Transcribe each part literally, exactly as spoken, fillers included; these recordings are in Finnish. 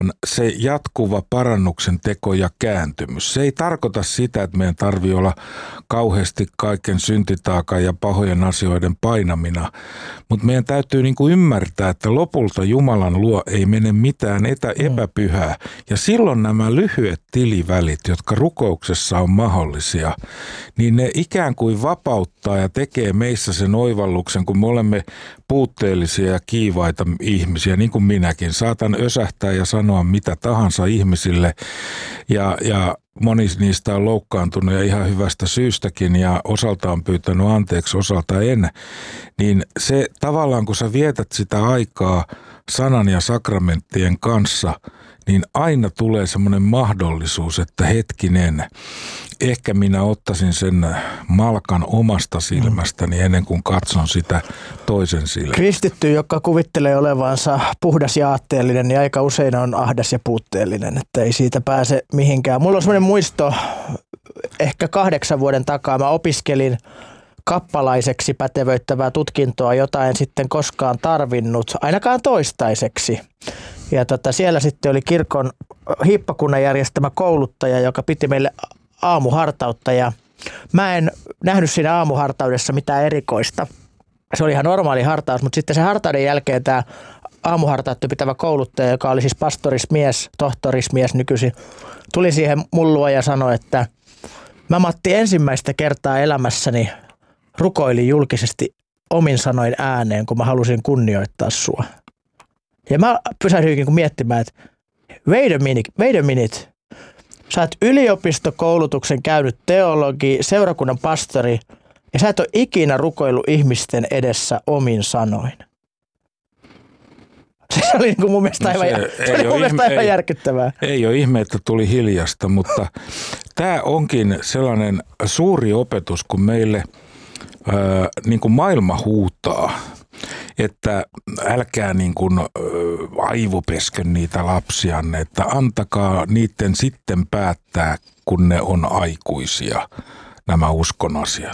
se jatkuva parannuksen teko ja kääntymys. Se ei tarkoita sitä, että meidän tarvitsee olla kauheasti kaiken syntitaakan ja pahojen asioiden painamina, mutta meidän täytyy niin kuin ymmärtää, että lopulta Jumalan luo ei mene mitään etä, epäpyhää. Ja silloin nämä lyhyet tilivälit, jotka rukouksessa on mahdollisia, niin ne ikään kuin vapauttaa ja tekee meissä sen oivalluksen, kun me olemme puutteellisia ja kiivaita ihmisiä, niin kuin minäkin. Saatan ösähtää ja sanoa mitä tahansa ihmisille ja, ja moni niistä on loukkaantunut ja ihan hyvästä syystäkin ja osalta on pyytänyt anteeksi, osalta en. Niin se tavallaan, kun sä vietät sitä aikaa sanan ja sakramenttien kanssa, niin aina tulee semmoinen mahdollisuus, että hetkinen, ehkä minä ottaisin sen malkan omasta silmästäni ennen kuin katson sitä toisen silmästä. Kristitty, joka kuvittelee olevansa puhdas ja aatteellinen, niin aika usein on ahdas ja puutteellinen, että ei siitä pääse mihinkään. Mulla on semmoinen muisto, ehkä kahdeksan vuoden takaa mä opiskelin kappalaiseksi pätevöittävää tutkintoa, jota en sitten koskaan tarvinnut, ainakaan toistaiseksi. Ja tota, siellä sitten oli kirkon hiippakunnan järjestämä kouluttaja, joka piti meille aamuhartautta ja mä en nähnyt siinä aamuhartaudessa mitään erikoista. Se oli ihan normaali hartaus, mutta sitten se hartauden jälkeen tämä aamuhartautta pitävä kouluttaja, joka oli siis pastorismies, tohtorismies nykyisin, tuli siihen mun luo ja sanoi, että mä Matti ensimmäistä kertaa elämässäni rukoilin julkisesti omin sanoin ääneen, kun mä halusin kunnioittaa sua. Ja mä pysähdyinkin miettimään, että wait a minute, wait a minute. Sä oot yliopistokoulutuksen käynyt teologi, seurakunnan pastori ja sä et ole ikinä rukoillut ihmisten edessä omin sanoin. Se oli niin kuin mun mielestä aivan, no se, se oli mun mielestä aivan ei, järkyttävää. Ei ole ihme, että tuli hiljasta, mutta tämä onkin sellainen suuri opetus, kun meille ää, niin kuin maailma huutaa, että älkää niin kuin aivopeskön niitä lapsianne, että antakaa niiden sitten päättää, kun ne on aikuisia, nämä uskon asiat.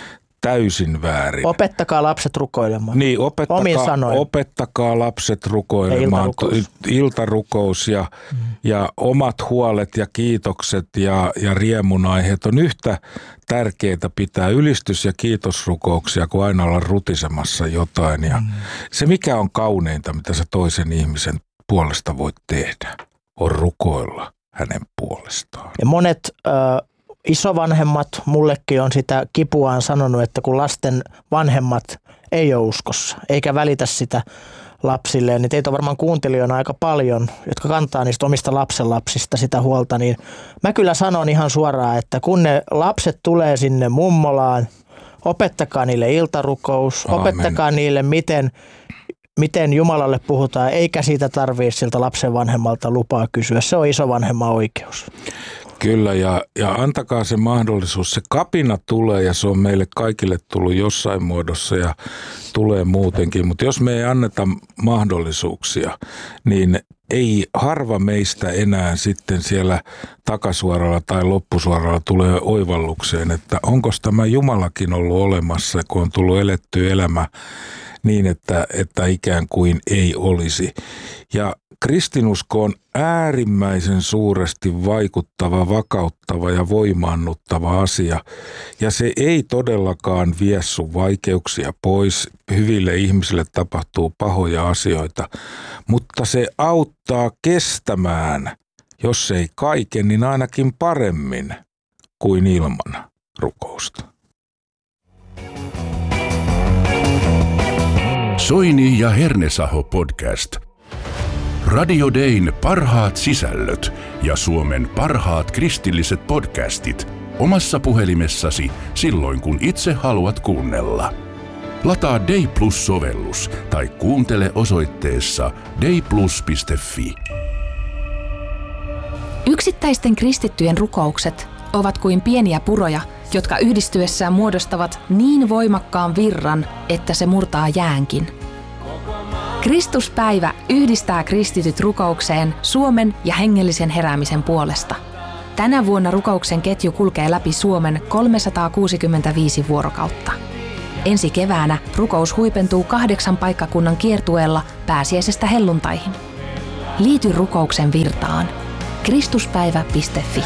Täysin väärin. Opettakaa lapset rukoilemaan. Niin, opettakaa, opettakaa lapset rukoilemaan. Iltarukous, Iltarukous ja, mm. ja omat huolet ja kiitokset ja, ja riemunaiheet on yhtä tärkeitä pitää ylistys- ja kiitosrukouksia, kuin aina olla rutisemassa jotain. Ja mm. se, mikä on kauneinta, mitä sä toisen ihmisen puolesta voit tehdä, on rukoilla hänen puolestaan. Ja monet Äh... isovanhemmat, mullekin on sitä kipuaan sanonut, että kun lasten vanhemmat ei ole uskossa, eikä välitä sitä lapsilleen, niin teitä on varmaan kuuntelijoina aika paljon, jotka kantaa niistä omista lapsenlapsista sitä huolta, niin mä kyllä sanon ihan suoraan, että kun ne lapset tulee sinne mummolaan, opettakaa niille iltarukous, Aamen. Opettakaa niille, miten, miten Jumalalle puhutaan, eikä siitä tarvitse siltä lapsen vanhemmalta lupaa kysyä, se on isovanhemman oikeus. Kyllä, ja, ja antakaa se mahdollisuus. Se kapina tulee ja se on meille kaikille tullut jossain muodossa ja tulee muutenkin. Mutta jos me ei anneta mahdollisuuksia, niin ei harva meistä enää sitten siellä takasuoralla tai loppusuoralla tulee oivallukseen, että onko tämä Jumalakin ollut olemassa, kun on tullut eletty elämä niin, että, että ikään kuin ei olisi. Ja kristinusko on äärimmäisen suuresti vaikuttava, vakauttava ja voimaannuttava asia. Ja se ei todellakaan vie sun vaikeuksia pois. Hyville ihmisille tapahtuu pahoja asioita, mutta se auttaa kestämään, jos ei kaiken, niin ainakin paremmin kuin ilman rukousta. Soini ja Hernesaho podcast. Radio Dayn parhaat sisällöt ja Suomen parhaat kristilliset podcastit omassa puhelimessasi silloin, kun itse haluat kuunnella. Lataa Day Plus-sovellus tai kuuntele osoitteessa dayplus piste fi. Yksittäisten kristittyjen rukoukset ovat kuin pieniä puroja, jotka yhdistyessään muodostavat niin voimakkaan virran, että se murtaa jäänkin. Kristuspäivä yhdistää kristityt rukoukseen Suomen ja hengellisen heräämisen puolesta. Tänä vuonna rukouksen ketju kulkee läpi Suomen kolmesataakuusikymmentäviisi vuorokautta. Ensi keväänä rukous huipentuu kahdeksan paikkakunnan kiertueella pääsiäisestä helluntaihin. Liity rukouksen virtaan. kristuspäivä piste fi.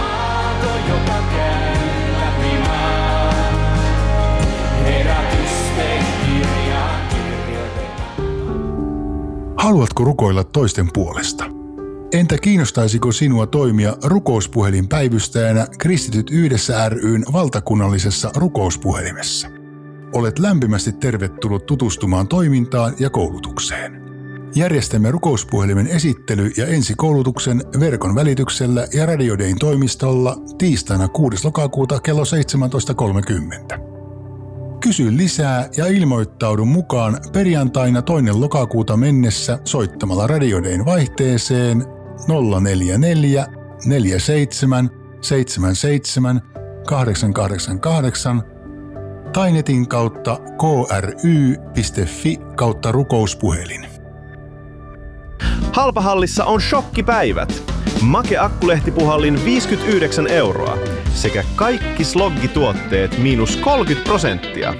Haluatko rukoilla toisten puolesta? Entä kiinnostaisiko sinua toimia rukouspuhelin päivystäjänä Kristityt yhdessä ry:n valtakunnallisessa rukouspuhelimessa? Olet lämpimästi tervetullut tutustumaan toimintaan ja koulutukseen. Järjestämme rukouspuhelimen esittely- ja ensikoulutuksen verkon välityksellä ja Radio Dayn toimistolla tiistaina kuudes lokakuuta kello seitsemäntoista kolmekymmentä. Kysy lisää ja ilmoittaudu mukaan perjantaina toinen lokakuuta mennessä soittamalla Radio Dayn vaihteeseen nolla neljä neljä neljä seitsemän seitsemän seitsemän kahdeksan kahdeksan kahdeksan tai netin kautta k r y piste f i kautta rukouspuhelin. Halpahallissa on shokkipäivät. Make akkulehtipuhallin viisikymmentäyhdeksän euroa sekä kaikki sloggituotteet miinus kolmekymmentä prosenttia.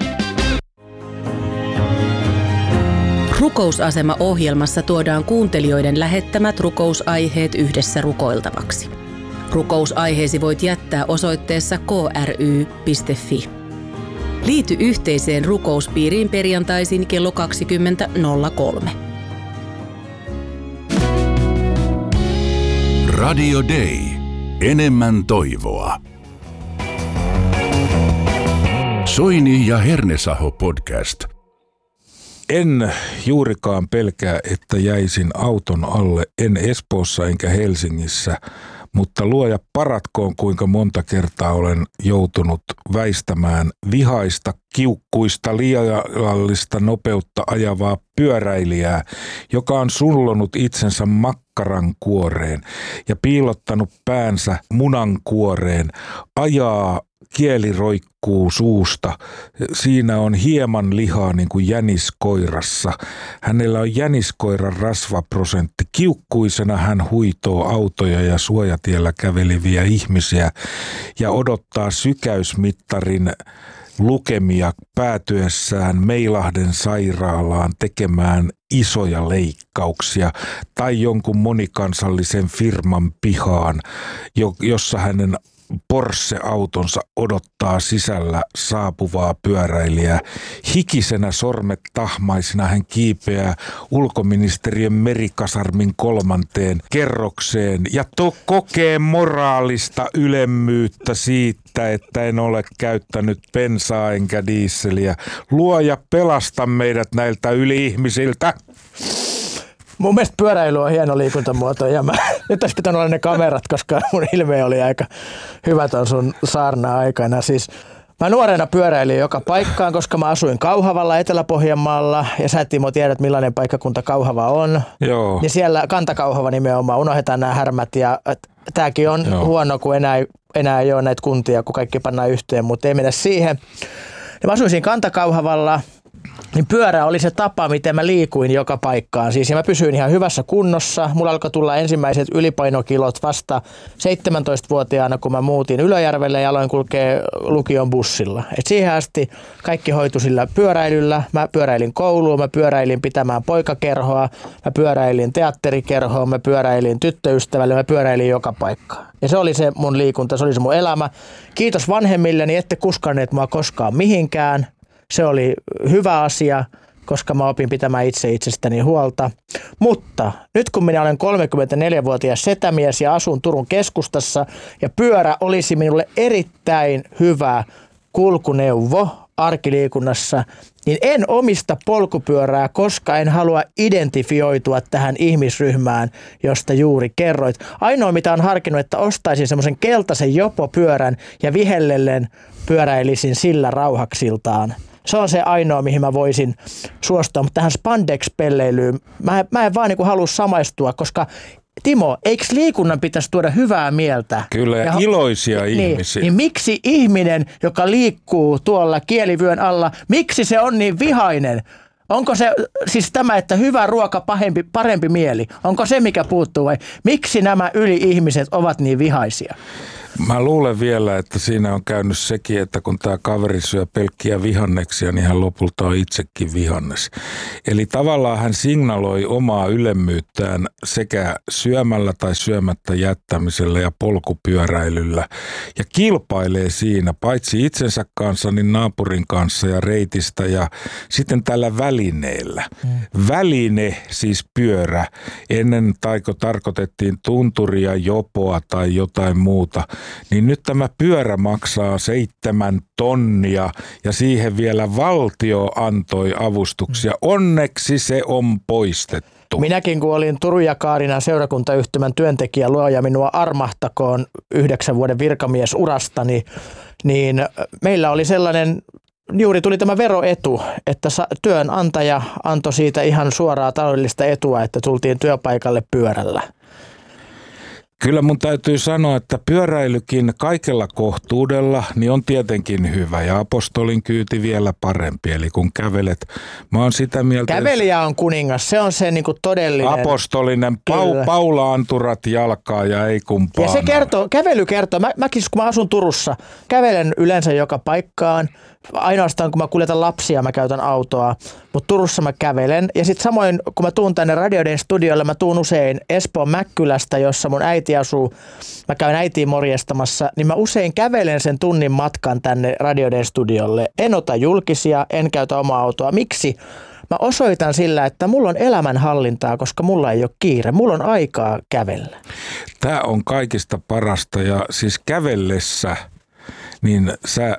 Rukousasema-ohjelmassa tuodaan kuuntelijoiden lähettämät rukousaiheet yhdessä rukoiltavaksi. Rukousaiheesi voit jättää osoitteessa k r y piste f i. Liity yhteiseen rukouspiiriin perjantaisin kello kaksikymmentä nolla kolme. Radio Day. Enemmän toivoa. Soini ja Hernesaho podcast. En juurikaan pelkää, että jäisin auton alle, en Espoossa enkä Helsingissä, mutta luoja paratkoon, kuinka monta kertaa olen joutunut väistämään vihaista, kiukkuista, liiallista nopeutta ajavaa pyöräilijää, joka on sullonut itsensä makkaran kuoreen ja piilottanut päänsä munan kuoreen, ajaa, kieli roikkuu suusta. Siinä on hieman lihaa niin kuin jäniskoirassa. Hänellä on jäniskoiran rasvaprosentti. Kiukkuisena hän huitoo autoja ja suojatiellä käveleviä ihmisiä ja odottaa sykäysmittarin lukemia päätyessään Meilahden sairaalaan tekemään isoja leikkauksia tai jonkun monikansallisen firman pihaan, jossa hänen Porsche-autonsa odottaa sisällä saapuvaa pyöräilijää. Hikisenä sormet tahmaisina hän kiipeää ulkoministeriön merikasarmin kolmanteen kerrokseen ja to- kokee moraalista ylemmyyttä siitä, että en ole käyttänyt bensaa enkä diisseliä. Luoja, pelasta meidät näiltä yli-ihmisiltä. Mun mielestä pyöräily on hieno liikuntamuoto ja mä, nyt olisi pitänyt olla ne kamerat, koska mun ilme oli aika hyvä ton sun saarna-aikana. Siis mä nuorena pyöräilin joka paikkaan, koska mä asuin Kauhavalla Etelä-Pohjanmaalla ja sä Timo tiedät millainen paikkakunta Kauhava on. Joo. Ja siellä Kanta-Kauhava nimenomaan, unohdetaan nämä härmät ja tääkin on Joo. huono, kun enää, enää ei ole näitä kuntia, kun kaikki pannaan yhteen, mutta ei mennä siihen. Ja mä asuin siinä Kanta-Kauhavalla. Niin pyörä oli se tapa, miten mä liikuin joka paikkaan. Siis ja mä pysyin ihan hyvässä kunnossa. Mulla alkoi tulla ensimmäiset ylipainokilot vasta seitsemäntoistavuotiaana, kun mä muutin Ylöjärvelle ja aloin kulkea lukion bussilla. Et siihen asti kaikki hoitui sillä pyöräilyllä. Mä pyöräilin kouluun, mä pyöräilin pitämään poikakerhoa, mä pyöräilin teatterikerhoa, mä pyöräilin tyttöystävälle, mä pyöräilin joka paikkaan. Ja se oli se mun liikunta, se oli se mun elämä. Kiitos vanhemmilleni, ette kuskanneet mua koskaan mihinkään. Se oli hyvä asia, koska mä opin pitämään itse itsestäni huolta. Mutta nyt kun minä olen kolmekymmentäneljävuotias setämies ja asun Turun keskustassa ja pyörä olisi minulle erittäin hyvä kulkuneuvo arkiliikunnassa, niin en omista polkupyörää, koska en halua identifioitua tähän ihmisryhmään, josta juuri kerroit. Ainoa mitä on harkinnut, että ostaisin semmoisen keltaisen jopopyörän ja vihellellen pyöräilisin sillä rauhaksiltaan. Se on se ainoa, mihin mä voisin suostua, mutta tähän spandex-pelleilyyn mä, mä en vaan niin kuin halua samaistua, koska Timo, eikö liikunnan pitäisi tuoda hyvää mieltä? Kyllä, ja, ja iloisia niin, ihmisiä. Niin miksi ihminen, joka liikkuu tuolla kielivyön alla, miksi se on niin vihainen? Onko se siis tämä, että hyvä ruoka, parempi, parempi mieli? Onko se, mikä puuttuu vai miksi nämä yli-ihmiset ovat niin vihaisia? Mä luulen vielä, että siinä on käynyt sekin, että kun tämä kaveri syö pelkkiä vihanneksia, niin hän lopulta on itsekin vihannes. Eli tavallaan hän signaloi omaa ylemmyyttään sekä syömällä tai syömättä jättämisellä ja polkupyöräilyllä. Ja kilpailee siinä paitsi itsensä kanssa, niin naapurin kanssa ja reitistä ja sitten tällä välineellä. Hmm. Väline, siis pyörä. Ennen taiko tarkoitettiin tunturia, jopoa tai jotain muuta. Niin nyt tämä pyörä maksaa seitsemän tonnia ja siihen vielä valtio antoi avustuksia. Onneksi se on poistettu. Minäkin kun olin Turun ja Kaarinan seurakuntayhtymän työntekijä, luoja minua armahtakoon yhdeksän vuoden virkamiesurastani, niin meillä oli sellainen, juuri tuli tämä veroetu, että työnantaja antoi siitä ihan suoraa taloudellista etua, että tultiin työpaikalle pyörällä. Kyllä mun täytyy sanoa, että pyöräilykin kaikella kohtuudella niin on tietenkin hyvä ja apostolin kyyti vielä parempi. Eli kun kävelet, mä oon sitä mieltä... Kävelijä on kuningas, se on se niinku todellinen... Apostolinen, pau, paula-anturat jalkaa ja ei kumpaa. Ja se kertoo, kävely kertoo, mä, mäkin kun mä asun Turussa, kävelen yleensä joka paikkaan. Ainoastaan kun mä kuljetan lapsia, mä käytän autoa, mutta Turussa mä kävelen. Ja sitten samoin, kun mä tuun tänne Radio Dayn studiolle, mä tuun usein Espoon Mäkkylästä, jossa mun äiti asuu. Mä käyn äitiin morjestamassa, niin mä usein kävelen sen tunnin matkan tänne Radio Dayn studiolle. En ota julkisia, en käytä omaa autoa. Miksi? Mä osoitan sillä, että mulla on elämänhallintaa, koska mulla ei ole kiire. Mulla on aikaa kävellä. Tämä on kaikista parasta ja siis kävellessä, niin sä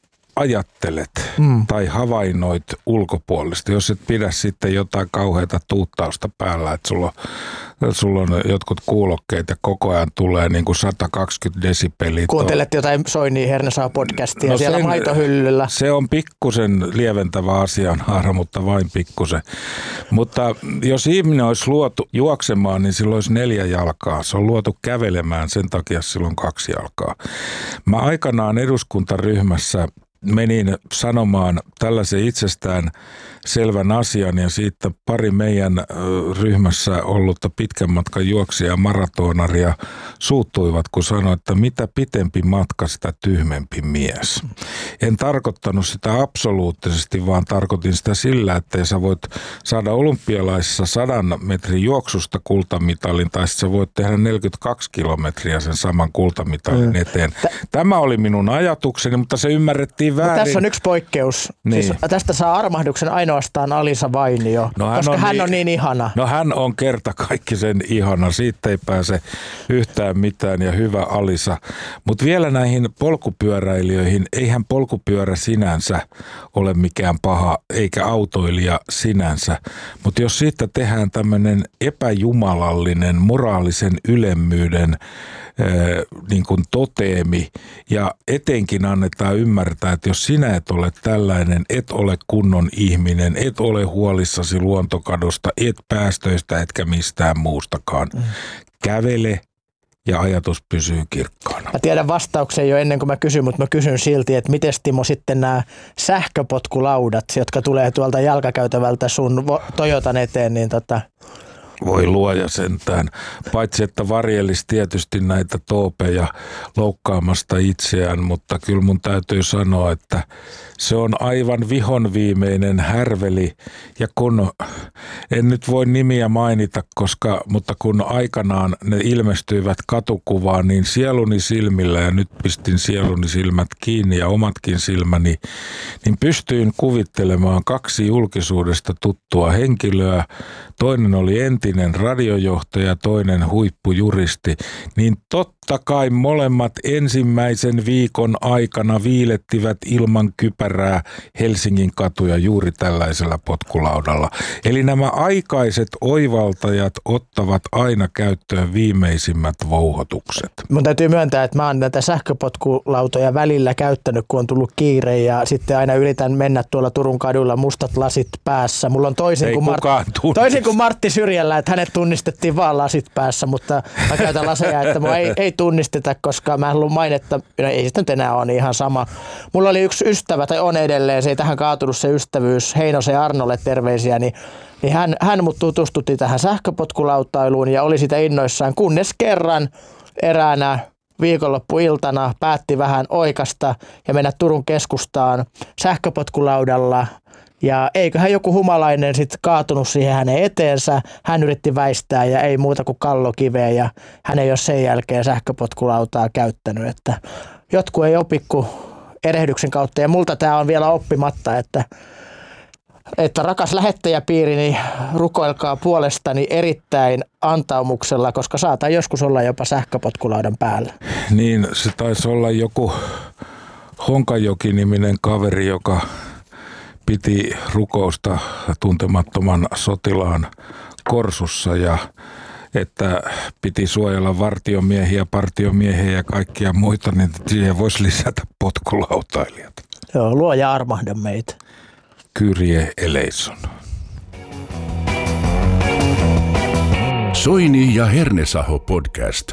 ajattelet mm. tai havainnoit ulkopuolista, jos et pidä sitten jotain kauheata tuuttausta päällä, että sulla on, sulla on jotkut kuulokkeet ja koko ajan tulee niin kuin sata kaksikymmentä desibeliä. Kuuntelet jotain Soini Hernesaho podcastia no siellä sen, maitohyllyllä. Se on pikkusen lieventävä asianhaara, mutta vain pikkusen. Mutta jos ihminen olisi luotu juoksemaan, niin sillä olisi neljä jalkaa. Se on luotu kävelemään, sen takia sillä on kaksi jalkaa. Mä aikanaan eduskuntaryhmässä menin sanomaan tällaisen itsestään selvän asian ja siitä pari meidän ryhmässä ollutta pitkän matkan juoksijaa maratonaria suuttuivat, kun sanoi, että mitä pitempi matka, sitä tyhmempi mies. En tarkoittanut sitä absoluuttisesti, vaan tarkoitin sitä sillä, että sä voit saada olympialaisissa sadan metrin juoksusta kultamitalin tai sä voit tehdä neljäkymmentäkaksi kilometriä sen saman kultamitalin eteen. Tämä oli minun ajatukseni, mutta se ymmärrettiin väärin. Mutta tässä on yksi poikkeus. Niin. Siis tästä saa armahduksen ainoastaan Alisa Vainio, no hän koska on hän niin, on niin ihana. No hän on kerta kaikki sen ihana. Siitä ei pääse yhtään mitään ja hyvä Alisa. Mutta vielä näihin polkupyöräilijöihin. Eihän polkupyörä sinänsä ole mikään paha, eikä autoilija sinänsä. Mutta jos siitä tehdään tämmöinen epäjumalallinen, moraalisen ylemmyyden niin kuin toteemi ja etenkin annetaan ymmärtää, että jos sinä et ole tällainen, et ole kunnon ihminen, et ole huolissasi luontokadosta, et päästöistä etkä mistään muustakaan. Mm. Kävele ja ajatus pysyy kirkkaana. Mä tiedän vastauksen jo ennen kuin mä kysyn, mutta mä kysyn silti, että miten Timo sitten nämä sähköpotkulaudat, jotka tulee tuolta jalkakäytävältä sun Toyotan eteen, niin tota... Voi luoja sentään. Paitsi, että varjelisi tietysti näitä toopeja loukkaamasta itseään, mutta kyllä mun täytyy sanoa, että se on aivan vihon viimeinen härveli. Ja kun, en nyt voi nimiä mainita, koska, mutta kun aikanaan ne ilmestyivät katukuvaan, niin sieluni silmillä, ja nyt pistin sieluni silmät kiinni ja omatkin silmäni, niin pystyin kuvittelemaan kaksi julkisuudesta tuttua henkilöä. Toinen oli entinen radiojohtaja, toinen huippujuristi, niin totta kai molemmat ensimmäisen viikon aikana viilettivät ilman kypärää Helsingin katuja juuri tällaisella potkulaudalla. Eli nämä aikaiset oivaltajat ottavat aina käyttöön viimeisimmät vouhotukset. Mun täytyy myöntää, että mä oon näitä sähköpotkulautoja välillä käyttänyt, kun on tullut kiire ja sitten aina yritän mennä tuolla Turun kadulla mustat lasit päässä. Mulla on toisin kuin, Mart- toisin kuin Martti Syrjällä, että hänet tunnistettiin vaan lasit päässä, mutta mä käytän laseja, että mua ei, ei tunnisteta, koska mä en halua mainetta, no ei sitä nyt enää ole niin ihan sama. Mulla oli yksi ystävä, tai on edelleen, se ei tähän kaatunut se ystävyys, Heinosen Arnolle terveisiä, niin, niin hän, hän mut tutustutti tähän sähköpotkulautailuun ja oli sitä innoissaan, kunnes kerran eräänä viikonloppuiltana päätti vähän oikasta ja mennä Turun keskustaan sähköpotkulaudalla. Ja eiköhän joku humalainen sitten kaatunut siihen hänen eteensä. Hän yritti väistää ja ei muuta kuin kallokiveä ja hän ei ole sen jälkeen sähköpotkulautaa käyttänyt. Että jotkut ei opi kuin erehdyksen kautta ja multa tämä on vielä oppimatta, että, että rakas lähettäjäpiiri, niin rukoilkaa puolestani erittäin antaumuksella, koska saatan joskus olla jopa sähköpotkulaudan päällä. Niin, se taisi olla joku Honkajoki-niminen kaveri, joka piti rukousta tuntemattoman sotilaan korsussa ja että piti suojella vartiomiehiä, partiomiehiä ja kaikkia muita, niin siihen voisi lisätä potkulautailijat. Joo, luoja armahda meitä. Kyrie eleison. Soini ja Hernesaho podcast.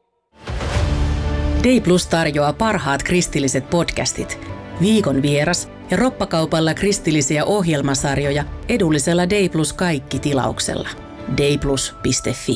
Day Plus tarjoaa parhaat kristilliset podcastit, viikon vieras ja roppakaupalla kristillisiä ohjelmasarjoja edullisella Day Plus kaikki tilauksella. dayplus piste fi.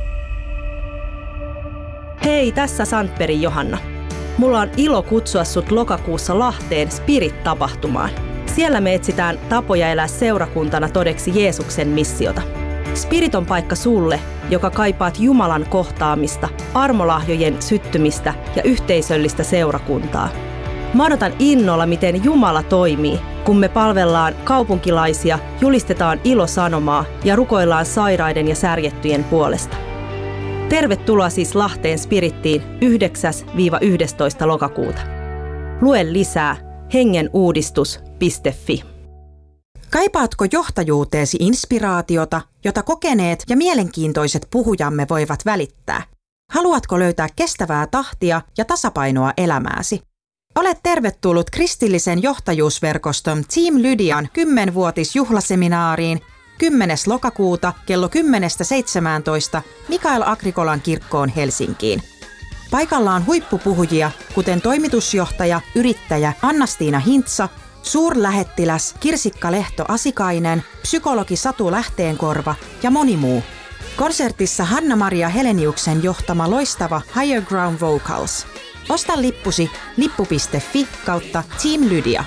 Hei, tässä Sandbergin Johanna. Mulla on ilo kutsua sut lokakuussa Lahteen Spirit-tapahtumaan. Siellä me etsitään tapoja elää seurakuntana todeksi Jeesuksen missiota. Spirit on paikka sulle, joka kaipaat Jumalan kohtaamista, armolahjojen syttymistä ja yhteisöllistä seurakuntaa. Mä odotan innolla, miten Jumala toimii, kun me palvellaan kaupunkilaisia, julistetaan ilosanomaa ja rukoillaan sairaiden ja särjettyjen puolesta. Tervetuloa siis Lahteen Spirittiin yhdeksäs yhdestoista lokakuuta. Lue lisää hengenuudistus piste fi. Kaipaatko johtajuuteesi inspiraatiota, jota kokeneet ja mielenkiintoiset puhujamme voivat välittää? Haluatko löytää kestävää tahtia ja tasapainoa elämääsi? Olet tervetullut kristillisen johtajuusverkoston Team Lydian kymmenvuotisjuhlaseminaariin kymmenes lokakuuta kello kymmenestä seitsemääntoista Mikael Agrikolan kirkkoon Helsinkiin. Paikalla on huippupuhujia, kuten toimitusjohtaja, yrittäjä Anna-Stiina Hintsa, suurlähettiläs Kirsikka Lehto-Asikainen, psykologi Satu Lähteenkorva ja moni muu. Konsertissa Hanna-Maria Heleniuksen johtama loistava Higher Ground Vocals. Osta lippusi lippu piste fi kautta Team Lydia.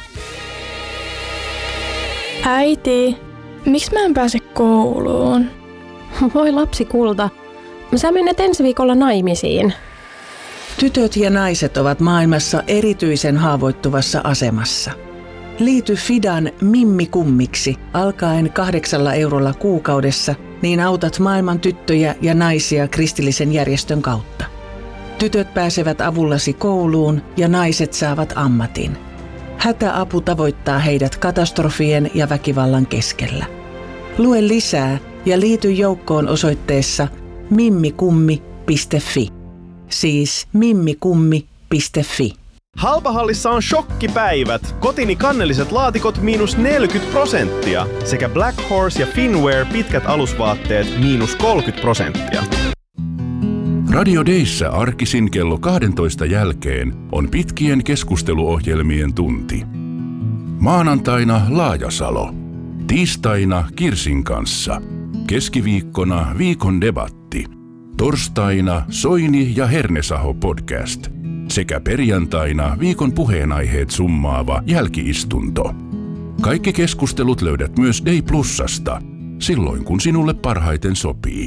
Äiti, miksi mä en pääse kouluun? Voi lapsi kulta, sä menet ensi viikolla naimisiin. Tytöt ja naiset ovat maailmassa erityisen haavoittuvassa asemassa. Liity Fidan Mimmi Kummiksi alkaen kahdeksalla eurolla kuukaudessa, niin autat maailman tyttöjä ja naisia kristillisen järjestön kautta. Tytöt pääsevät avullasi kouluun ja naiset saavat ammatin. Hätäapu tavoittaa heidät katastrofien ja väkivallan keskellä. Lue lisää ja liity joukkoon osoitteessa mimmikummi piste fi. Siis mimmikummi piste fi. Halpahallissa on shokkipäivät. Kotini kannelliset laatikot miinus neljäkymmentä prosenttia sekä Black Horse ja Finwear pitkät alusvaatteet miinus kolmekymmentä prosenttia. Radio Dayssä arkisin kello kahdentoista jälkeen on pitkien keskusteluohjelmien tunti. Maanantaina Laajasalo. Tiistaina Kirsin kanssa. Keskiviikkona viikon debatti. Torstaina Soini ja Hernesaho podcast. Sekä perjantaina viikon puheenaiheet summaava jälkiistunto. Kaikki keskustelut löydät myös Day Plusasta, silloin kun sinulle parhaiten sopii.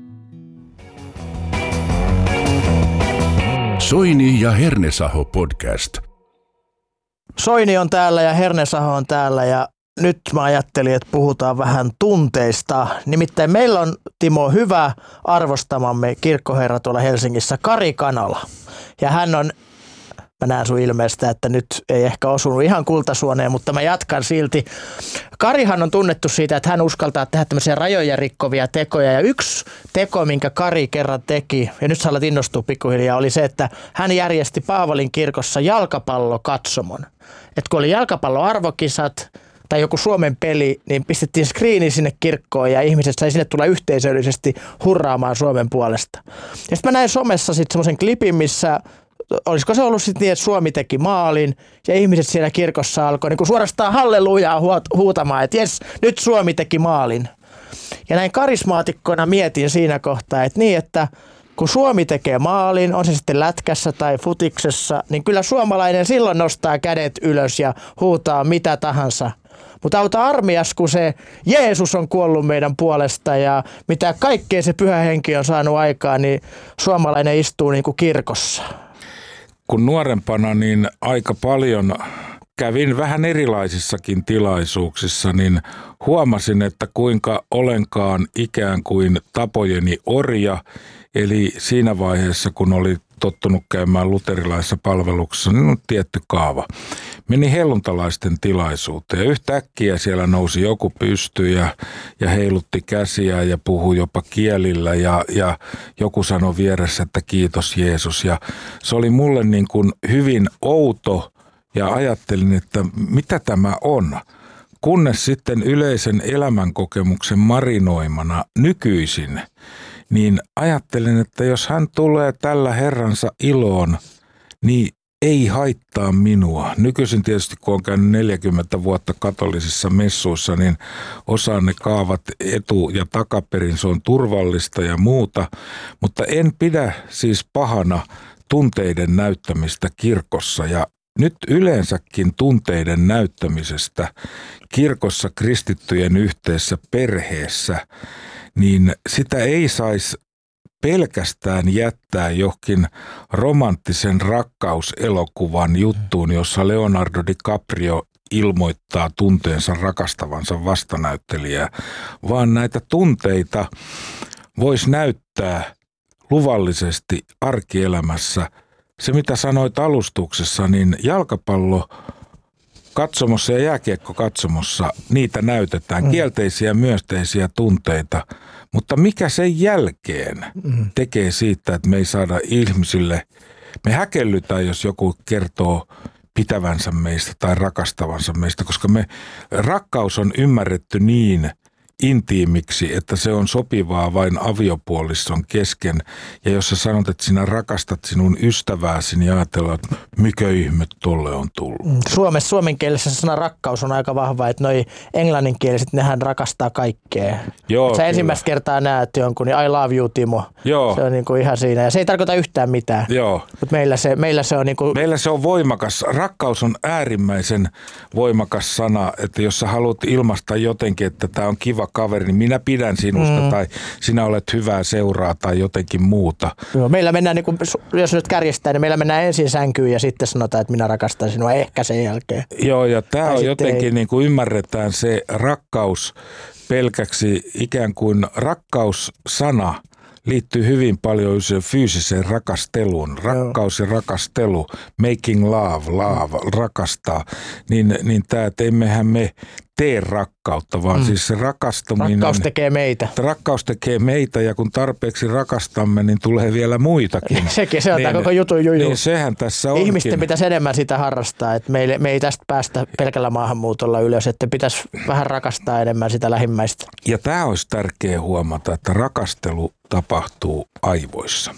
Soini ja Hernesaho podcast. Soini on täällä ja Hernesaho on täällä ja nyt mä ajattelin, että puhutaan vähän tunteista. Nimittäin meillä on, Timo, hyvä arvostamamme kirkkoherra tuolla Helsingissä, Kari Kanala. Ja hän on, mä näen sun ilmeestä, että nyt ei ehkä osunut ihan kultasuoneen, mutta mä jatkan silti. Karihan on tunnettu siitä, että hän uskaltaa tehdä tämmöisiä rajoja rikkovia tekoja. Ja yksi teko, minkä Kari kerran teki, ja nyt sä alat innostua pikkuhiljaa, oli se, että hän järjesti Paavolin kirkossa jalkapallokatsomon. Että kun oli jalkapalloarvokisat tai joku Suomen peli, niin pistettiin screeni sinne kirkkoon ja ihmiset sai sinne tulla yhteisöllisesti hurraamaan Suomen puolesta. Ja sitten mä näin somessa sitten semmoisen klipin, missä olisiko se ollut sitten niin, että Suomi teki maalin ja ihmiset siellä kirkossa alkoi niin kuin suorastaan hallelujaa huutamaan, että jes, nyt Suomi teki maalin. Ja näin karismaatikkona mietin siinä kohtaa, että niin, että kun Suomi tekee maalin, on se sitten lätkässä tai futiksessa, niin kyllä suomalainen silloin nostaa kädet ylös ja huutaa mitä tahansa. Mutta auta armias, kun se Jeesus on kuollut meidän puolesta ja mitä kaikkea se Pyhä Henki on saanut aikaan, niin suomalainen istuu niin kuin kirkossa. Kun nuorempana niin aika paljon kävin vähän erilaisissakin tilaisuuksissa, niin huomasin, että kuinka olenkaan ikään kuin tapojeni orja. Eli siinä vaiheessa, kun oli tottunut käymään luterilaisessa palveluksessa, niin on tietty kaava. Meni helluntalaisten tilaisuuteen ja yhtäkkiä siellä nousi joku pystyyn ja, ja heilutti käsiä ja puhui jopa kielillä ja, ja joku sanoi vieressä, että kiitos Jeesus. Ja se oli mulle niin kuin hyvin outo ja ajattelin, että mitä tämä on. Kunnes sitten yleisen elämänkokemuksen marinoimana nykyisin, niin ajattelin, että jos hän tulee tällä Herransa iloon, niin ei haittaa minua. Nykyisin tietysti, kun on käynyt neljäkymmentä vuotta katolisissa messuissa, niin osaan ne kaavat etu- ja takaperin, se on turvallista ja muuta. Mutta en pidä siis pahana tunteiden näyttämistä kirkossa ja nyt yleensäkin tunteiden näyttämisestä kirkossa kristittyjen yhteisessä perheessä, niin sitä ei saisi pelkästään jättää johonkin romanttisen rakkauselokuvan juttuun, jossa Leonardo DiCaprio ilmoittaa tunteensa rakastavansa vastanäyttelijää, vaan näitä tunteita voisi näyttää luvallisesti arkielämässä. Se, mitä sanoit alustuksessa, niin jalkapallo katsomossa ja jääkiekko katsomossa, niitä näytetään, mm. kielteisiä ja myönteisiä tunteita. Mutta mikä sen jälkeen mm. tekee siitä, että me ei saada ihmisille, me häkellytään, jos joku kertoo pitävänsä meistä tai rakastavansa meistä, koska me rakkaus on ymmärretty niin intiimiksi, että se on sopivaa vain aviopuolison kesken. Ja jos sä sanot, että sinä rakastat sinun ystävääsi, niin ajatellaan, että mikä ihme tolle on tullut. Suomessa suomenkielisessä sana rakkaus on aika vahva, että noi englanninkieliset, nehän rakastaa kaikkea. Joo, sä ensimmäistä kertaa näet jonkun, niin I love you, Timo. Joo. Se on niin kuin ihan siinä. Ja se ei tarkoita yhtään mitään. Joo. Mutta meillä se, meillä se on niin kuin... Meillä se on voimakas. Rakkaus on äärimmäisen voimakas sana, että jos sä haluat ilmaista jotenkin, että tämä on kiva kaveri, niin minä pidän sinusta mm. tai sinä olet hyvää seuraa tai jotenkin muuta. Joo, meillä mennään, niin kuin, jos nyt kärjestää, niin meillä mennään ensin sänkyyn ja sitten sanotaan, että minä rakastan sinua ehkä sen jälkeen. Joo, ja tämä on jotenkin, niin kuin ymmärretään se rakkaus pelkäksi ikään kuin rakkaussana liittyy hyvin paljon fyysiseen rakasteluun. Rakkaus ja rakastelu, making love, love, rakastaa. Niin, niin tämä, että emmehän me tee rakkautta, vaan mm. siis se rakastuminen. Rakkaus tekee meitä. Rakkaus tekee meitä ja kun tarpeeksi rakastamme, niin tulee vielä muitakin. Sekin, se on niin, tämä koko jutu juju. Niin sehän tässä onkin. Ihmisten pitäisi enemmän sitä harrastaa, että me ei, me ei tästä päästä pelkällä maahanmuutolla ylös, että pitäisi vähän rakastaa enemmän sitä lähimmäistä. Ja tämä olisi tärkeää huomata, että rakastelu tapahtuu aivoissa.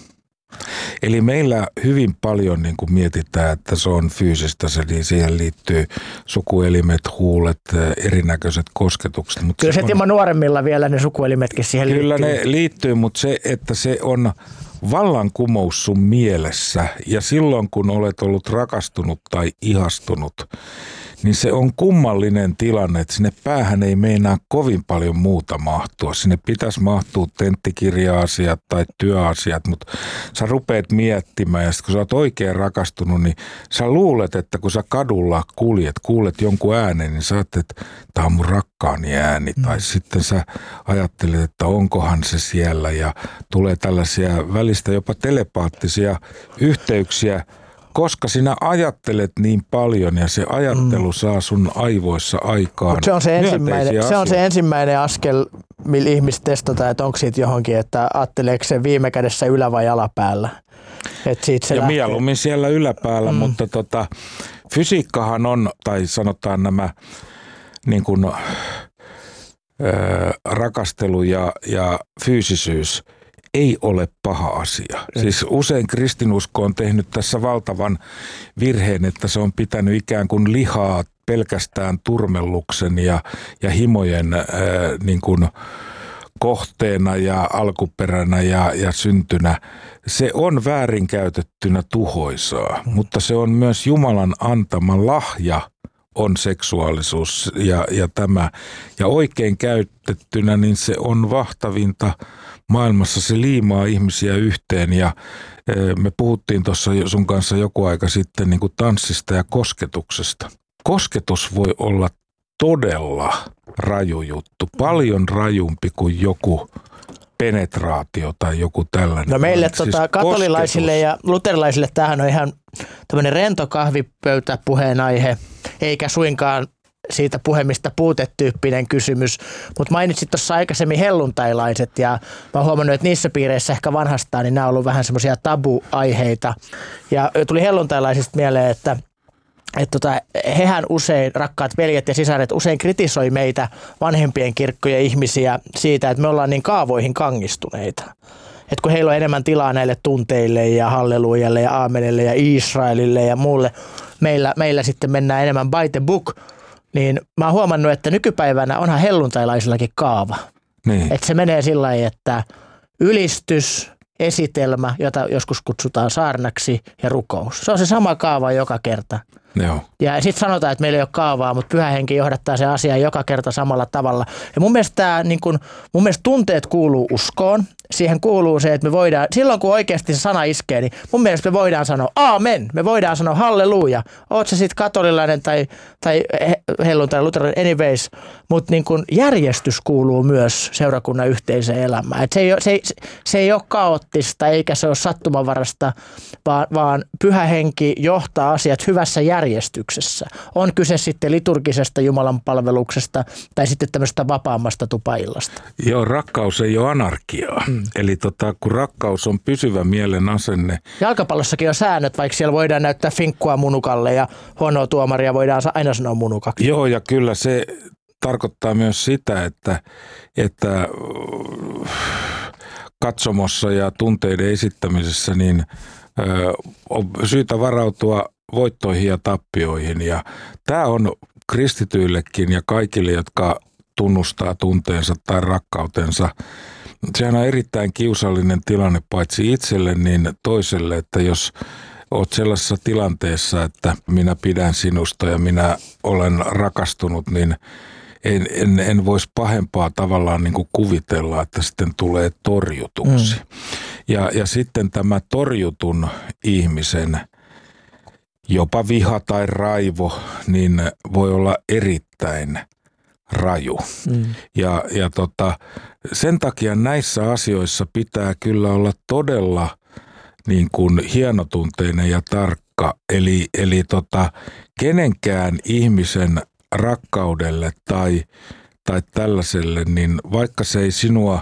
Eli meillä hyvin paljon niin kuin mietitään, että se on fyysistä, se, niin siihen liittyy sukuelimet, huulet, erinäköiset kosketukset. Mutta kyllä se, se Timo nuoremmilla vielä ne sukuelimetkin siihen kyllä liittyy. Kyllä ne liittyy, mutta se, että se on vallankumous sun mielessä ja silloin kun olet ollut rakastunut tai ihastunut, niin se on kummallinen tilanne, että sinne päähän ei meinaa kovin paljon muuta mahtua. Sinne pitäisi mahtua tenttikirja-asiat tai työasiat, mutta sä rupeat miettimään ja sitten kun sä oot oikein rakastunut, niin sä luulet, että kun sä kadulla kuljet, kuulet jonkun äänen, niin sä ajattelet, että tää on mun rakkaani ääni. Mm. Tai sitten sä ajattelet, että onkohan se siellä ja tulee tällaisia välistä jopa telepaattisia yhteyksiä, koska sinä ajattelet niin paljon ja se ajattelu mm. saa sun aivoissa aikaan. Se on se, ensimmäinen, se on se ensimmäinen askel, millä ihmiset testataan, että onko siitä johonkin, että ajatteleeko se viime kädessä ylä- vai alapäällä. Et siitä se ja lähtee. Mieluummin siellä yläpäällä, mm. mutta tota, fysiikkahan on, tai sanotaan nämä niin kuin, äh, rakastelu ja, ja fyysisyys, ei ole paha asia. Siis usein kristinusko on tehnyt tässä valtavan virheen, että se on pitänyt ikään kuin lihaa pelkästään turmelluksen ja, ja himojen ää, niin kuin kohteena ja alkuperänä ja, ja syntynä, se on väärinkäytettynä tuhoisaa, mutta se on myös Jumalan antama lahja on seksuaalisuus ja, ja tämä. Ja oikein käytettynä, niin se on vahtavinta maailmassa, se liimaa ihmisiä yhteen ja me puhuttiin tuossa sun kanssa joku aika sitten niin kuin tanssista ja kosketuksesta. Kosketus voi olla todella raju juttu, paljon rajumpi kuin joku penetraatio tai joku tällainen. No meille siis tota, katolilaisille kosketus ja luterilaisille tämähän on ihan tämmöinen rento kahvipöytä puheenaihe, eikä suinkaan siitä puhemista puutetyyppinen kysymys, mutta mainitsit tuossa aikaisemmin helluntailaiset ja mä oon huomannut, että niissä piireissä ehkä vanhastaan, niin nämä on ollut vähän semmoisia tabuaiheita ja tuli helluntailaisista mieleen, että Että tota, hehän usein, rakkaat veljet ja sisaret, usein kritisoi meitä vanhempien kirkkojen ihmisiä siitä, että me ollaan niin kaavoihin kangistuneita. Että kun heillä on enemmän tilaa näille tunteille ja hallelujalle ja aamenille ja Israelille ja muulle, meillä, meillä sitten mennään enemmän by the book, niin mä oon huomannut, että nykypäivänä onhan helluntailaisillakin kaava. Niin. Että se menee sillä lailla, että ylistys, esitelmä, jota joskus kutsutaan saarnaksi ja rukous. Se on se sama kaava joka kerta. Joo. Ja sitten sanotaan, että meillä ei ole kaavaa, mutta Pyhä Henki johdattaa se asiaa joka kerta samalla tavalla. Ja mun mielestä, tää, niin kun, mun mielestä tunteet kuuluu uskoon. Siihen kuuluu se, että me voidaan, silloin kun oikeasti se sana iskee, niin mun mielestä me voidaan sanoa aamen. Me voidaan sanoa halleluja. Oot se sitten katolilainen tai, tai helluntai tai luterilainen, anyways. Mutta niin kun järjestys kuuluu myös seurakunnan yhteiseen elämään. Et se, ei ole, se, ei, se ei ole kaoottista eikä se ole sattumanvarasta, vaan, vaan Pyhä Henki johtaa asiat hyvässä järjestyksessä. On kyse sitten liturgisesta Jumalan palveluksesta tai sitten tämmöistä vapaammasta tupaillasta. Joo, rakkaus ei ole anarkiaa. Mm. Eli tota, kun rakkaus on pysyvä mielen asenne. Jalkapallossakin on säännöt, vaikka siellä voidaan näyttää finkkua munukalle ja huonoa tuomaria voidaan aina sanoa munukaksi. Joo, ja kyllä se tarkoittaa myös sitä, että, että katsomossa ja tunteiden esittämisessä niin ö, on syytä varautua voittoihin ja tappioihin. Ja tämä on kristityillekin ja kaikille, jotka tunnustaa tunteensa tai rakkautensa. Sehän on erittäin kiusallinen tilanne paitsi itselle, niin toiselle, että jos olet sellaisessa tilanteessa, että minä pidän sinusta ja minä olen rakastunut, niin en, en, en voisi pahempaa tavallaan niin kuin kuvitella, että sitten tulee torjutuksi. Mm. Ja, ja sitten tämä torjutun ihmisen jopa viha tai raivo, niin voi olla erittäin raju. Mm. Ja, ja tota, sen takia näissä asioissa pitää kyllä olla todella niin kuin hienotunteinen ja tarkka. Eli, eli tota, kenenkään ihmisen rakkaudelle tai, tai tällaiselle, niin vaikka se ei sinua,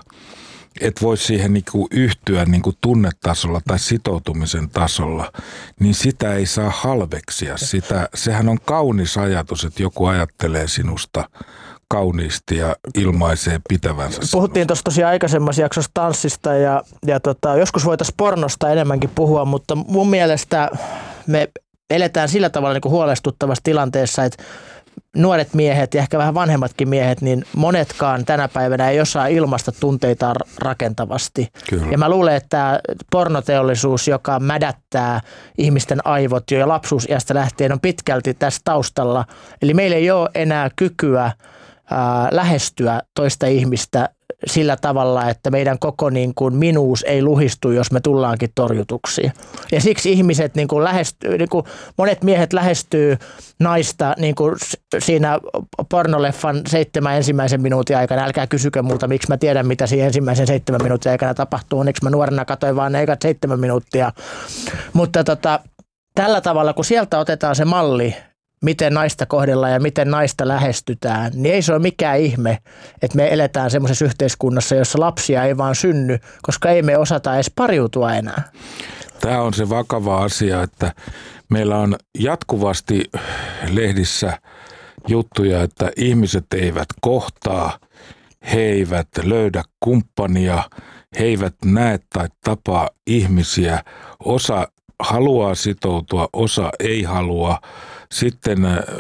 et voi siihen niin kuin yhtyä niin kuin tunnetasolla tai sitoutumisen tasolla, niin sitä ei saa halveksia. Sitä, sehän on kaunis ajatus, että joku ajattelee sinusta kauniisti ja ilmaisee pitävänsä. Puhuttiin tuossa tosiaan aikaisemmassa jaksossa tanssista ja, ja tota, joskus voitaisiin pornosta enemmänkin puhua, mutta mun mielestä me eletään sillä tavalla niin kuin huolestuttavassa tilanteessa, että nuoret miehet ja ehkä vähän vanhemmatkin miehet, niin monetkaan tänä päivänä ei osaa ilmaista tunteitaan rakentavasti. Kyllä. Ja mä luulen, että pornoteollisuus, joka mädättää ihmisten aivot jo lapsuusiästä lähtien, on pitkälti tässä taustalla. Eli meillä ei ole enää kykyä ää, lähestyä toista ihmistä sillä tavalla, että meidän koko niin kuin minuus ei luhistu, jos me tullaankin torjutuksi. Ja siksi ihmiset, niin kuin lähestyy, niin kuin monet miehet lähestyy naista niin kuin siinä pornoleffan seitsemän ensimmäisen minuutin aikana. Älkää kysykö multa, miksi mä tiedän, mitä siinä ensimmäisen seitsemän minuutin aikana tapahtuu. Onneksi mä nuorena katsoin vaan ne ekat seitsemän minuuttia. Mutta tota, tällä tavalla, kun sieltä otetaan se malli, miten naista kohdellaan ja miten naista lähestytään, niin ei se ole mikään ihme, että me eletään semmoisessa yhteiskunnassa, jossa lapsia ei vaan synny, koska ei me osata edes pariutua enää. Tämä on se vakava asia, että meillä on jatkuvasti lehdissä juttuja, että ihmiset eivät kohtaa, he eivät löydä kumppania, he eivät näe tai tapaa ihmisiä, osa haluaa sitoutua, osa ei halua. Sitten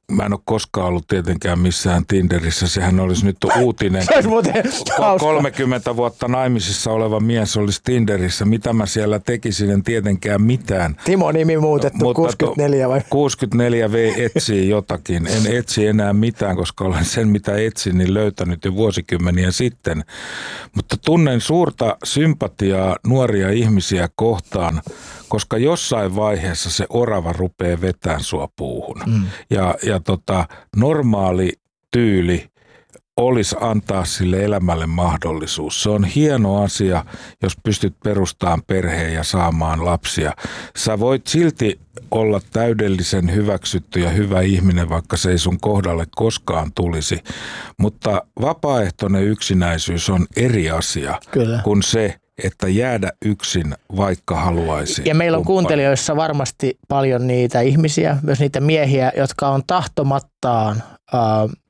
mä en ole koskaan ollut tietenkään missään Tinderissä. Sehän olisi nyt uutinen. Se olisi muuten kolmekymmentä vuotta naimisissa oleva mies olisi Tinderissä. Mitä mä siellä tekisin, en tietenkään mitään. Timo nimi muutettu, mutta kuusikymmentäneljä vai? kuusikymmentäneljä V etsii jotakin. En etsi enää mitään, koska olen sen mitä etsin, niin löytänyt jo vuosikymmeniä sitten. Mutta tunnen suurta sympatiaa nuoria ihmisiä kohtaan, koska jossain vaiheessa se orava rupeaa vetämään sua puuhun. Mm. Ja, ja tota, normaali tyyli olisi antaa sille elämälle mahdollisuus. Se on hieno asia, jos pystyt perustamaan perheen ja saamaan lapsia. Sä voit silti olla täydellisen hyväksytty ja hyvä ihminen, vaikka se ei sun kohdalle koskaan tulisi. Mutta vapaaehtoinen yksinäisyys on eri asia Kyllä. kuin se, että jäädä yksin, vaikka haluaisi. Ja meillä on kumppani. Kuuntelijoissa varmasti paljon niitä ihmisiä, myös niitä miehiä, jotka on tahtomattaan äh,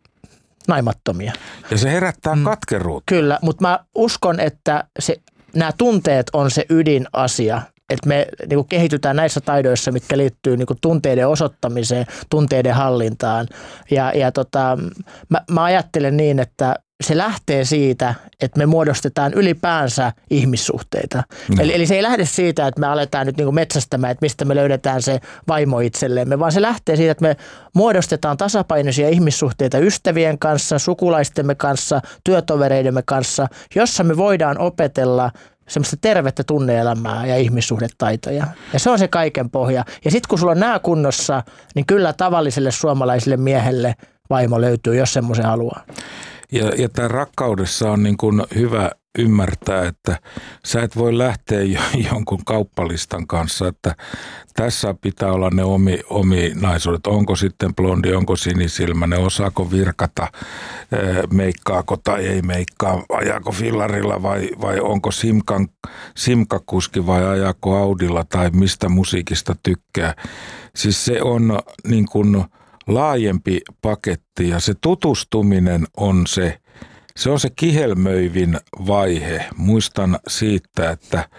naimattomia. Ja se herättää mm. katkeruutta. Kyllä, mutta mä uskon, että se, nämä tunteet on se ydinasia. Että me niin kuin kehitytään näissä taidoissa, mitkä liittyy niin kuin tunteiden osoittamiseen, tunteiden hallintaan. Ja, ja tota, mä, mä ajattelen niin, että se lähtee siitä, että me muodostetaan ylipäänsä ihmissuhteita. No. Eli, eli se ei lähde siitä, että me aletaan nyt niin kuin metsästämään, että mistä me löydetään se vaimo itsellemme, vaan se lähtee siitä, että me muodostetaan tasapainoisia ihmissuhteita ystävien kanssa, sukulaistemme kanssa, työtovereidemme kanssa, jossa me voidaan opetella semmoista tervettä tunne-elämää ja ihmissuhdetaitoja. Ja se on se kaiken pohja. Ja sitten kun sulla on nämä kunnossa, niin kyllä tavalliselle suomalaiselle miehelle vaimo löytyy, jos semmoisen haluaa. Ja, ja tämän rakkaudessa on niin kuin hyvä ymmärtää, että sä et voi lähteä jonkun kauppalistan kanssa, että tässä pitää olla ne omi, ominaisuudet. Onko sitten blondi, onko sinisilmäinen, osaako virkata, meikkaako tai ei meikkaa, ajaako fillarilla vai, vai onko simkan, simkakuski vai ajaako Audilla tai mistä musiikista tykkää. Siis se on niin kuin laajempi paketti ja se tutustuminen on se, se on se kihelmöivin vaihe. Muistan siitä, että,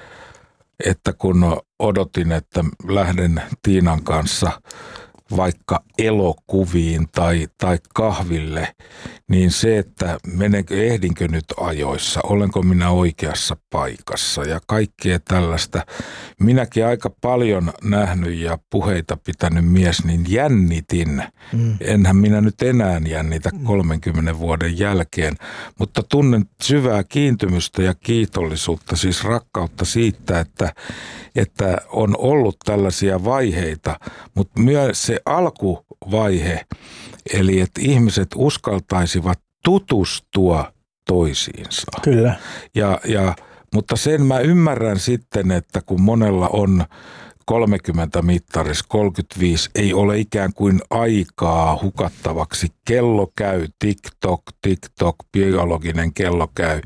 että kun odotin, että lähden Tiinan kanssa vaikka elokuviin tai, tai kahville, niin se, että menenkö, ehdinkö nyt ajoissa, olenko minä oikeassa paikassa ja kaikkea tällaista. Minäkin aika paljon nähnyt ja puheita pitänyt mies, niin jännitin. Mm. Enhän minä nyt enää jännitä kolmenkymmenen vuoden jälkeen, mutta tunnen syvää kiintymystä ja kiitollisuutta, siis rakkautta siitä, että, että on ollut tällaisia vaiheita, mutta myös se alkuvaihe, eli että ihmiset uskaltaisivat tutustua toisiinsa. Kyllä. Ja, ja, mutta sen mä ymmärrän sitten, että kun monella on kolmekymmentä mittaris, kolmekymmentäviisi, ei ole ikään kuin aikaa hukattavaksi. Kello käy, TikTok, TikTok, biologinen kello käy,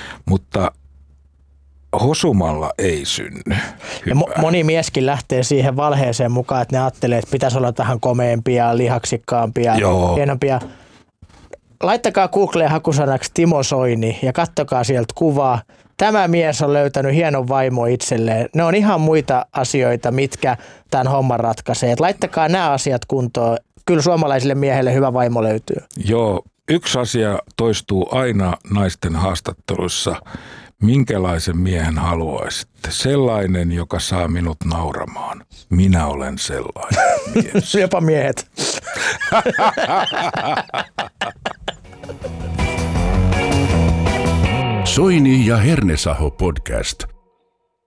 mutta hosumalla ei synny. Ja mo- moni mieskin lähtee siihen valheeseen mukaan, että ne ajattelee, että pitäisi olla vähän komeampia, lihaksikkaampia, Joo. hienompia. Laittakaa Googleen hakusanaksi Timo Soini ja kattokaa sieltä kuvaa. Tämä mies on löytänyt hienon vaimo itselleen. Ne on ihan muita asioita, mitkä tämän homman ratkaisee. Et laittakaa nämä asiat kuntoon. Kyllä suomalaisille miehelle hyvä vaimo löytyy. Joo, yksi asia toistuu aina naisten haastatteluissa. Minkälaisen miehen haluaisitte? Sellainen, joka saa minut nauramaan. Minä olen sellainen mies. Jopa miehet. Soini ja Hernesaho podcast.